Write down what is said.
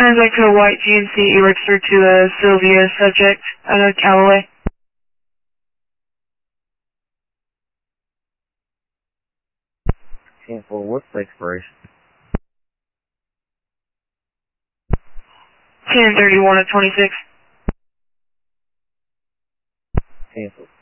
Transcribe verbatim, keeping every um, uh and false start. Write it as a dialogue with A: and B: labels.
A: back to a white G M C you registered to a Sylvia subject out of Callaway.
B: ten four, what's the expiration?
A: ten thirty-one of twenty-six.
B: Cancel.